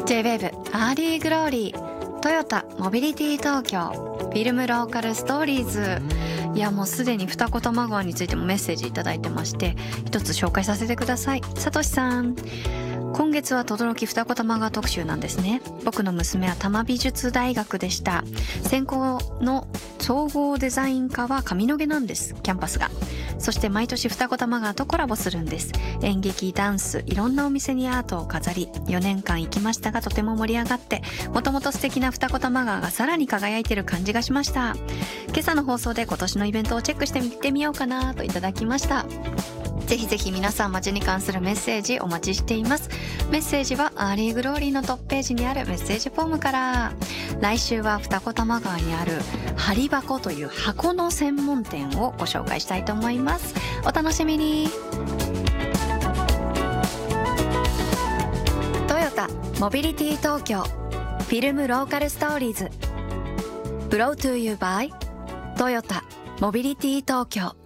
J-WAVE アーリーグローリー、トヨタモビリティ東京、フィルムローカルストーリーズ。いや、もうすでに二子玉川についてもメッセージいただいてまして、一つ紹介させてください。さとしさん、今月は轟二子玉川特集なんですね。僕の娘は多摩美術大学でした。専攻の総合デザイン科は上野毛なんです、キャンパスが。そして毎年二子玉川とコラボするんです。演劇、ダンス、いろんなお店にアートを飾り、4年間行きましたがとても盛り上がって、もともと素敵な二子玉川がさらに輝いてる感じがしました。今朝の放送で今年のイベントをチェックしてみてみようかなといただきました。ぜひぜひ皆さん、街に関するメッセージお待ちしています。メッセージはアーリーグローリーのトップページにあるメッセージフォームから。来週は二子玉川にあるハリ箱という箱の専門店をご紹介したいと思います。お楽しみに。トヨタモビリティ東京、フィルムローカルストーリーズ、Brought to you by トヨタモビリティ東京。